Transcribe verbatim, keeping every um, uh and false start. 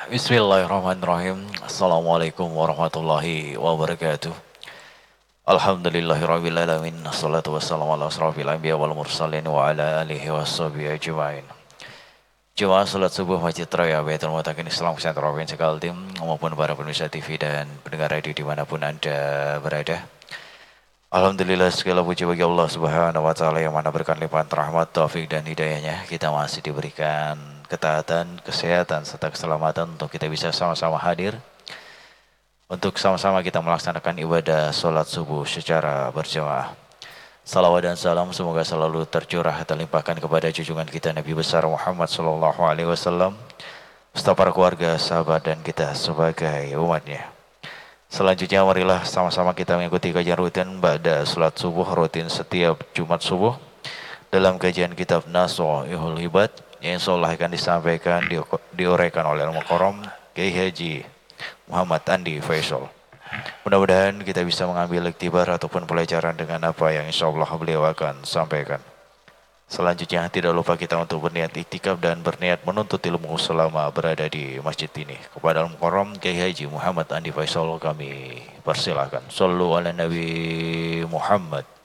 Bismillahirrahmanirrahim. Assalamualaikum warahmatullahi wabarakatuh. Alhamdulillahirabbil alamin. Assalatu wassalamu ala asrofil anbiya wal mursalin wa ala alihi washabihi ajmain. Jemaah salat subuh Masjid Raya Baitul Muttaqin Islam Center Provinsi Kaltim maupun para pemirsa T V dan pendengar radio dimanapun Anda berada. Alhamdulillah segala puji bagi Allah Subhanahu wa taala yang mana berkat limpahan rahmat, taufik dan hidayahnya kita masih diberikan ketaatan, kesehatan serta keselamatan untuk kita bisa sama-sama hadir untuk sama-sama kita melaksanakan ibadah sholat subuh secara berjamaah. Salawat dan salam semoga selalu tercurah terlimpahkan kepada junjungan kita Nabi besar Muhammad sallallahu alaihi wasallam, serta para keluarga, sahabat dan kita sebagai umatnya. Selanjutnya marilah sama-sama kita mengikuti kajian rutin pada sholat subuh rutin setiap Jumat subuh dalam kajian kitab Nasha'ihul Ibad yang insyaallah akan disampaikan diuraikan oleh Al-Mukarram Kiai Haji Muhammad Andi Faisal. Mudah-mudahan kita bisa mengambil iktibar ataupun pelajaran dengan apa yang insyaallah beliau akan sampaikan. Selanjutnya tidak lupa kita untuk berniat iktikaf dan berniat menuntut ilmu selama berada di masjid ini. Kepada Al-Mukarram Kiai Haji Muhammad Andi Faisal kami persilahkan. Sallu ala Nabi Muhammad.